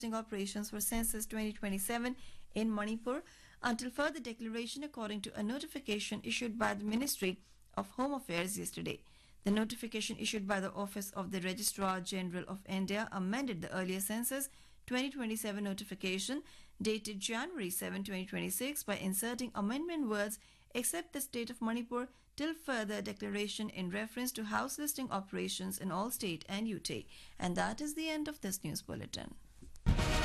operations for census 2027 in Manipur until further declaration, according to a notification issued by the Ministry of Home Affairs yesterday. The notification issued by the Office of the Registrar General of India amended the earlier census 2027 notification dated January 7, 2026 by inserting amendment words except the state of Manipur till further declaration in reference to house listing operations in all state and UT. And that is the end of this news bulletin.